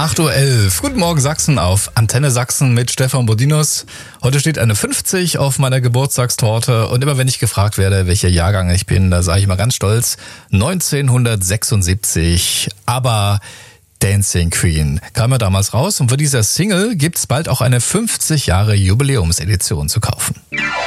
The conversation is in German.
8:11 Uhr. Guten Morgen Sachsen auf Antenne Sachsen mit Stefan Bodinus. Heute steht eine 50 auf meiner Geburtstagstorte und immer wenn ich gefragt werde, welcher Jahrgang ich bin, da sage ich mal ganz stolz 1976. Aber Dancing Queen kam ja damals raus und für dieser Single gibt's bald auch eine 50 Jahre Jubiläumsedition zu kaufen.